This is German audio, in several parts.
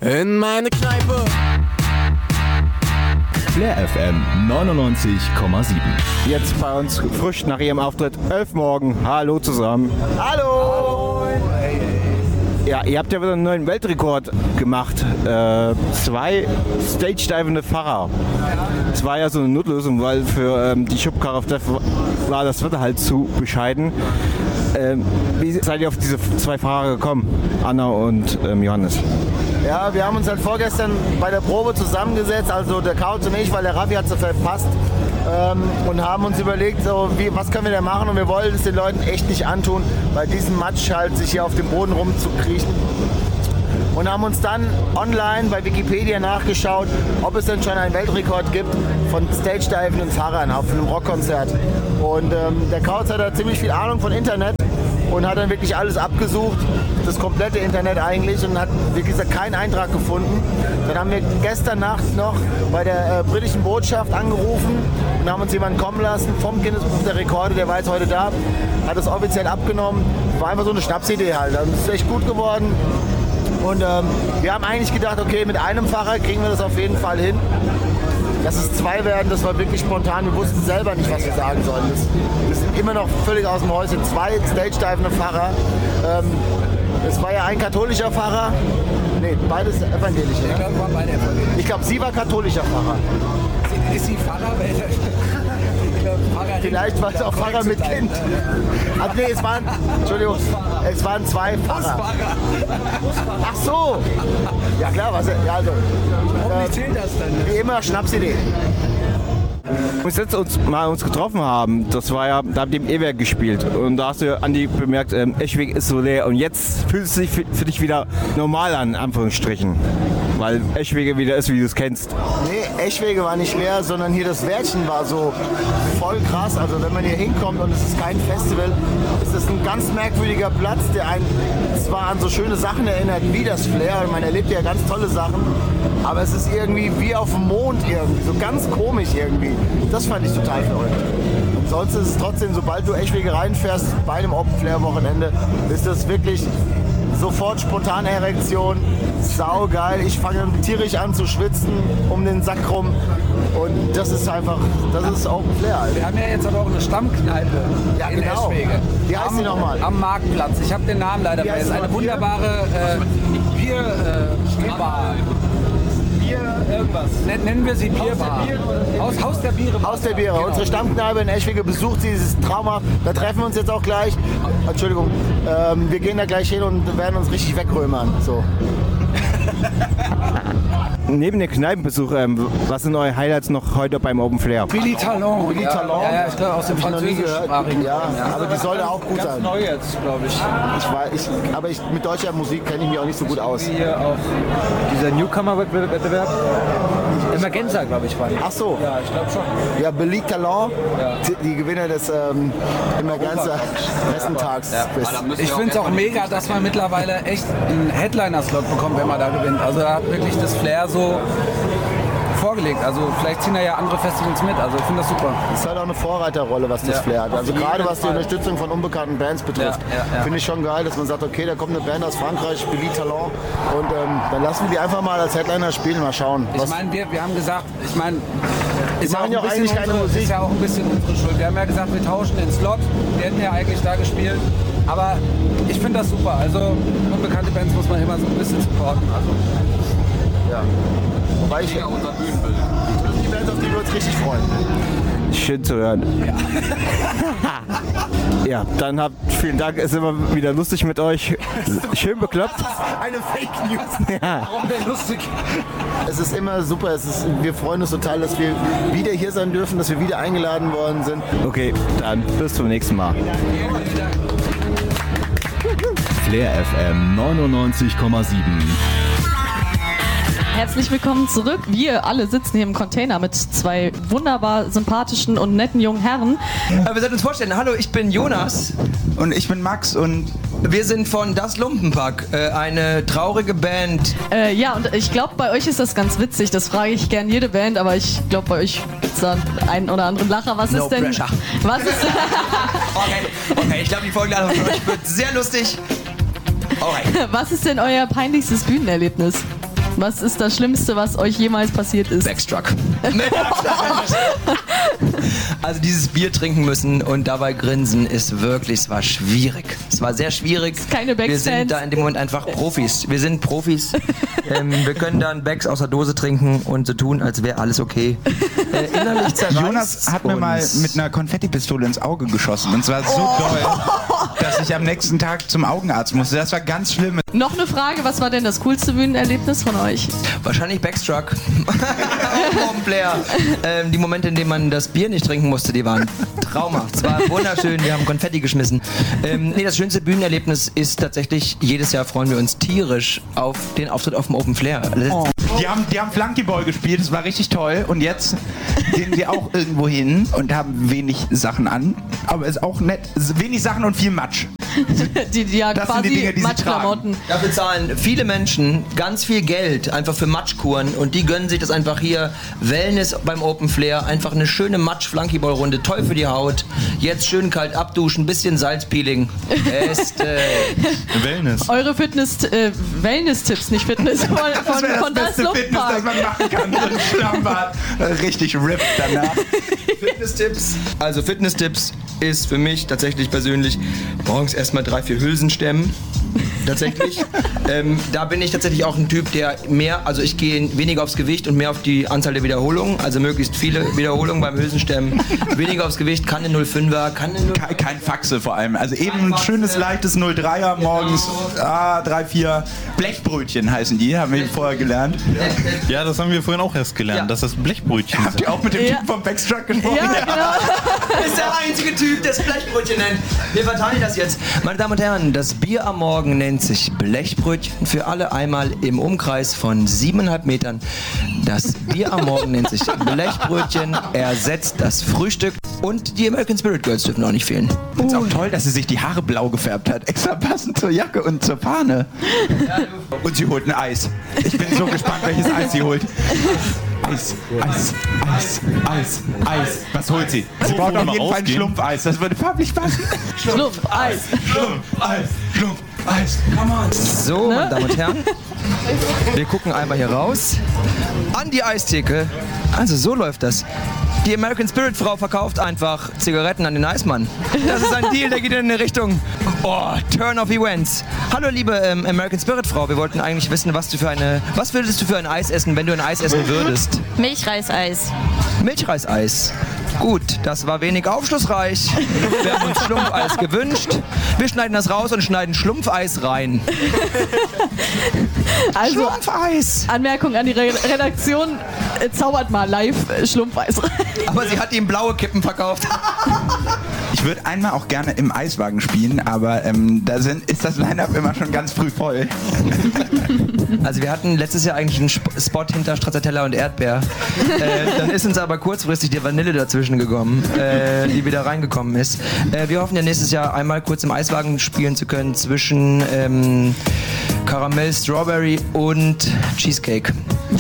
in meine Kneipe. Flair FM 99,7. Jetzt bei uns frisch nach ihrem Auftritt 11 morgen. Hallo zusammen. Hallo! Ja, ihr habt ja wieder einen neuen Weltrekord gemacht. 2 stage-divende Fahrer. Das war ja so eine Notlösung, weil für die Schubkarre auf Def war das Wetter halt zu bescheiden. Wie seid ihr auf diese 2 Fahrer gekommen, Anna und Johannes? Ja, wir haben uns halt vorgestern bei der Probe zusammengesetzt, also der Kauz und ich, weil der Raffi hat es verpasst, und haben uns überlegt, so, was können wir denn machen, und wir wollten es den Leuten echt nicht antun, bei diesem Matsch halt sich hier auf dem Boden rumzukriechen. Und haben uns dann online bei Wikipedia nachgeschaut, ob es denn schon einen Weltrekord gibt von stage-divenden Fahrern auf einem Rockkonzert. Und der Kauz hat da ziemlich viel Ahnung von Internet und hat dann wirklich alles abgesucht, das komplette Internet eigentlich, und hat, wie gesagt, keinen Eintrag gefunden. Dann haben wir gestern Nacht noch bei der britischen Botschaft angerufen und haben uns jemanden kommen lassen vom Guinness-Buch der Rekorde, der war jetzt heute da, hat es offiziell abgenommen. War einfach so eine Schnapsidee halt. Das ist echt gut geworden. Und wir haben eigentlich gedacht, okay, mit einem Fahrer kriegen wir das auf jeden Fall hin. Dass es 2 werden, das war wirklich spontan. Wir wussten selber nicht, was wir sagen sollen. Wir sind immer noch völlig aus dem Häuschen. 2 stage-divende Fahrer. Es war ja ein katholischer Fahrer. Nee, beides evangelische. Ich glaube, waren beide evangelisch. Ich glaube, sie war katholischer Pfarrer. Ist sie Pfarrer? Vielleicht war es auch Pfarrer mit Kind. Also nee, es waren 2 Pfarrer. Ach so. Ja klar, was? Ja, also. Wie zählt das dann? Wie immer, Schnapsidee. Als wir uns getroffen haben, das war ja, da habt ihr im E-Werk gespielt und da hast du, Andi, bemerkt, Eschwege ist so leer und jetzt fühlt es sich für dich wieder normal an, in Anführungsstrichen, weil Eschwege wieder ist, wie du es kennst. Nee, Eschwege war nicht leer, sondern hier das Wäldchen war so voll krass. Also wenn man hier hinkommt und es ist kein Festival, ist es ein ganz merkwürdiger Platz, der einen zwar an so schöne Sachen erinnert, wie das Flair, und man erlebt ja ganz tolle Sachen, aber es ist irgendwie wie auf dem Mond irgendwie, so ganz komisch irgendwie. Das fand ich total verrückt. Und sonst ist es trotzdem, sobald du Eschwege reinfährst bei einem Open Flair Wochenende, ist das wirklich sofort spontane Erektion, saugeil. Ich fange tierisch an zu schwitzen um den Sack rum und das ist einfach, das ist Open Flair. Wir haben ja jetzt aber auch eine Stammkneipe in genau. Eschwege. Wie heißt die nochmal? Am Marktplatz. Ich habe den Namen leider vergessen. Eine wunderbare Bierbar. Irgendwas. Nennen wir sie Bierbar. Haus der Biere. Haus der Biere. Genau. Unsere Stammkneipe in Eschwege besucht sie, dieses Trauma. Da treffen wir uns jetzt auch gleich. Entschuldigung. Wir gehen da gleich hin und werden uns richtig wegrömern. So. Neben dem Kneipenbesuch, was sind eure Highlights noch heute beim Open Flair? Billy Talon. Billy Talon. Ja, ich glaube aus dem französischsprachigen. Ja, aber die sollte auch gut sein. Neu jetzt, glaube ich. Aber mit deutscher Musik kenne ich mich auch nicht so gut aus. Hier auch dieser Newcomer-Wettbewerb. Emergenza, glaube ich, war die. Ach so. Ja, ich glaube schon. Ja, Billy Talon, Ja. die Gewinner des Emergenza Westentags. Ja. Ich finde es auch mega, dass man mittlerweile echt einen Headliner-Slot bekommt, wenn man da gewinnt. Also da hat wirklich das Flair so vorgelegt. Also vielleicht ziehen da ja andere Festivals mit. Also ich finde das super. Das ist halt auch eine Vorreiterrolle, was das Flair hat. Also gerade was die Unterstützung von unbekannten Bands betrifft, finde ich schon geil, dass man sagt, okay, da kommt eine Band aus Frankreich, Billy Talon, und dann lassen wir die einfach mal als Headliner spielen, mal schauen. Ich meine, wir haben gesagt, ist machen ja auch eigentlich keine Musik. Ist ja auch ein bisschen unsere Schuld. Wir haben ja gesagt, wir tauschen den Slot. Wir hätten ja eigentlich da gespielt. Aber ich finde das super. Also unbekannte Bands muss man immer so ein bisschen supporten. Also, ja. Wobei ich unser Bühnenbild. Die Bands, auf die wir uns richtig freuen. Schön zu hören. Ja, dann vielen Dank, es ist immer wieder lustig mit euch. Schön bekloppt. Eine Fake News. Ja. warum denn lustig? Es ist immer super. Wir freuen uns total, dass wir wieder hier sein dürfen, dass wir wieder eingeladen worden sind. Okay, dann bis zum nächsten Mal. Flair FM 99,7. Herzlich willkommen zurück. Wir alle sitzen hier im Container mit 2 wunderbar sympathischen und netten jungen Herren. Wir sollten uns vorstellen. Hallo, ich bin Jonas. Und ich bin Max und Wir sind von Das Lumpenpack, eine traurige Band. Ja, und ich glaube, bei euch ist das ganz witzig. Das frage ich gern jede Band, aber ich glaube, bei euch gibt es da einen oder anderen Lacher. Was No ist denn... pressure. Was ist... Okay, ich glaube, die Folgenladung für euch wird sehr lustig. Alright. Was ist denn euer peinlichstes Bühnenerlebnis? Was ist das Schlimmste, was euch jemals passiert ist? Backstruck. Also dieses Bier trinken müssen und dabei grinsen ist wirklich, es war schwierig. Es war sehr schwierig. Keine Becks-Fans. Wir sind da in dem Moment einfach Profis. Wir sind Profis. Wir können dann Becks aus der Dose trinken und so tun, als wäre alles okay. Innerlich zerreißt Jonas hat mir mal mit einer Konfettipistole ins Auge geschossen. Und zwar so doll, dass ich am nächsten Tag zum Augenarzt musste. Das war ganz schlimm. Noch eine Frage, was war denn das coolste Bühnenerlebnis von euch? Wahrscheinlich Backstruck. Flair. Die Momente, in denen man das Bier nicht trinken musste, die waren traumhaft. Es war wunderschön, wir haben Konfetti geschmissen. Das schönste Bühnenerlebnis ist tatsächlich, jedes Jahr freuen wir uns tierisch auf den Auftritt auf dem Open Flair. Oh. Die haben Flunkyball gespielt, das war richtig toll. Und jetzt gehen wir auch irgendwo hin und haben wenig Sachen an. Aber ist auch nett. Wenig Sachen und viel Matsch. Das sind die Dinge, die sie Matschklamotten. Dafür zahlen viele Menschen ganz viel Geld einfach für Matschkuren und die gönnen sich das einfach hier. Wellness beim Open Flair, einfach eine schöne Matsch-Flunkyball-Runde, toll für die Haut. Jetzt schön kalt abduschen, bisschen Salzpeeling. Wellness. Eure Wellness-Tipps, nicht Fitness, von das Fitness, das man machen kann. So ein Schlammbad. Richtig ripped danach. Fitness-Tipps. Also Fitness-Tipps ist für mich tatsächlich persönlich morgens erstmal 3-4 Hülsen stemmen. Tatsächlich. Da bin ich tatsächlich auch ein Typ, der ich gehe weniger aufs Gewicht und mehr auf die Anzahl der Wiederholungen, also möglichst viele Wiederholungen beim Hülsenstemmen. Weniger aufs Gewicht, kann eine 05er, Kein Faxe vor allem. Also eben ein schönes, leichtes 03er morgens, 3-4 Blechbrötchen heißen die, haben wir vorher gelernt. Ja, das haben wir vorhin auch erst gelernt, dass das Blechbrötchen sind. Habt ihr auch mit dem Typen vom Backstruck gesprochen? Ja, genau. Das ist der einzige Typ, der das Blechbrötchen nennt. Wir verteilen das jetzt. Meine Damen und Herren, das Bier am Morgen nennt sich Blechbrötchen für alle einmal im Umkreis von 7,5 Metern. Das Bier am Morgen nennt sich Blechbrötchen, ersetzt das Frühstück und die American Spirit Girls dürfen auch nicht fehlen. Ich find's auch toll, dass sie sich die Haare blau gefärbt hat. Extra passend zur Jacke und zur Fahne. Und sie holt ein Eis. Ich bin so gespannt, welches Eis sie holt. Eis. Was holt sie? Sie braucht auf jeden Fall ein Schlumpfeis. Das würde farblich passen. Schlumpfeis. Come on. So, meine Damen und Herren, wir gucken einmal hier raus an die Eistheke. Also so läuft das. Die American Spirit Frau verkauft einfach Zigaretten an den Eismann. Das ist ein Deal, der geht in eine Richtung. Turn of Events. Hallo liebe American Spirit Frau, wir wollten eigentlich wissen, was würdest du für ein Eis essen, wenn du ein Eis essen würdest? Milchreiseis. Milchreiseis. Gut, das war wenig aufschlussreich. Wir haben uns Schlumpfeis gewünscht. Wir schneiden das raus und schneiden Schlumpfeis rein. Also, Schlumpfeis! Anmerkung an die Redaktion, zaubert mal live Schlumpfeis rein. Aber sie hat ihm blaue Kippen verkauft. Ich würde einmal auch gerne im Eiswagen spielen, aber ist das Line-Up immer schon ganz früh voll. Also wir hatten letztes Jahr eigentlich einen Spot hinter Stracciatella und Erdbeer. Dann ist uns aber kurzfristig die Vanille dazwischen gekommen, die wieder reingekommen ist. Wir hoffen ja nächstes Jahr einmal kurz im Eiswagen spielen zu können zwischen Karamell, Strawberry und Cheesecake.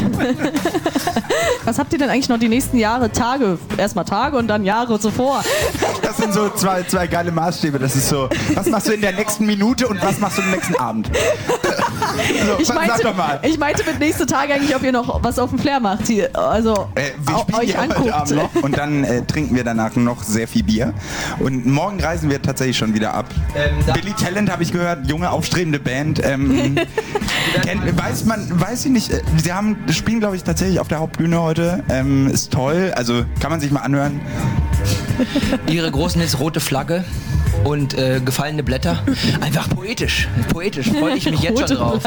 Was habt ihr denn eigentlich noch die nächsten Jahre? Erstmal Tage und dann Jahre zuvor. Das sind so zwei geile Maßstäbe. Das ist so, was machst du in der nächsten Minute und was machst du am nächsten Abend? So, sag doch mal. Ich meinte mit nächsten Tage eigentlich, ob ihr noch was auf dem Flair macht. Also wir spielen euch ja anguckt. heute Abend noch und dann trinken wir danach noch sehr viel Bier. Und morgen reisen wir tatsächlich schon wieder ab. Billy Talent habe ich gehört, junge, aufstrebende Band. Weiß ich nicht. Sie spielen, glaube ich, tatsächlich auf der Hauptbühne heute. Ist toll, also kann man sich mal anhören. Ihre großen Hits Rote Flagge und gefallene Blätter. Einfach poetisch. Poetisch, freue ich mich jetzt schon drauf.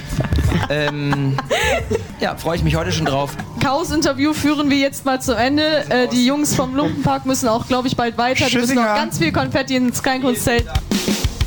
Freue ich mich heute schon drauf. Chaos-Interview führen wir jetzt mal zu Ende. Die Jungs vom Lumpenpack müssen auch, glaube ich, bald weiter. Die müssen noch ganz viel Konfetti ins Kleinkunstzelt.